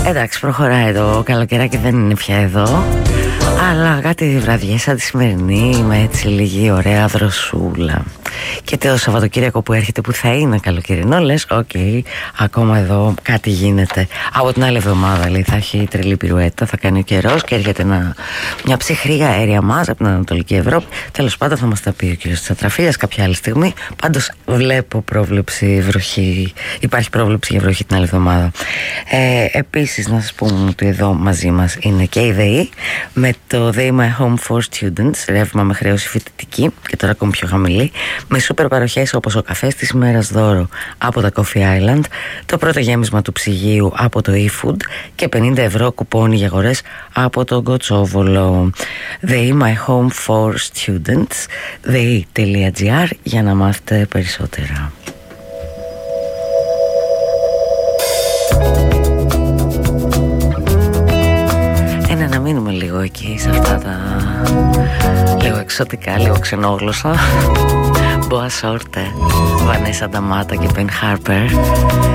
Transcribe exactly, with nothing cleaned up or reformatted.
Εντάξει, προχωράει το καλοκαιράκι, δεν είναι πια εδώ. Αλλά κάτι βραδιές σαν τη σημερινή, με έτσι λίγη ωραία δροσούλα. Και το Σαββατοκύριακο που έρχεται, που θα είναι καλοκαιρινό, λες, οκ, okay, ακόμα εδώ κάτι γίνεται. Από την άλλη εβδομάδα, λέει, θα έχει τρελή πυρουέτα, θα κάνει ο καιρός και έρχεται ένα, μια ψυχρή αέρια μάζα από την Ανατολική Ευρώπη. Τέλος πάντων θα μας τα πει ο κύριος Τσατραφίλιας κάποια άλλη στιγμή. Πάντως βλέπω πρόβλεψη βροχή, υπάρχει πρόβλεψη για βροχή την άλλη εβδομάδα. Ε, επίσης να σας πούμε ότι εδώ μαζί μας είναι και η ΔΕΗ με το ΔΕΗ My Home for Students, ρεύμα με χρέωση φοιτητική και τώρα ακόμη πιο χαμηλή, με σούπερ παροχές όπως ο καφές της ημέρας δώρο από τα Coffee Island, το πρώτο γέμισμα του ψυγείου από το eFood και πενήντα ευρώ κουπόνι για αγορές από το Κοτσόβολο. ΔΕΗ My Home for Students, δei τελεία gr για να μάθετε περισσότερα. Ένα να μείνουμε λίγο εκεί σε αυτά τα λίγο εξωτικά, λίγο ξενόγλωσσα. Μποα Σόρτε, Βανέσα Νταμάτα και Μπεν Χάρπερ.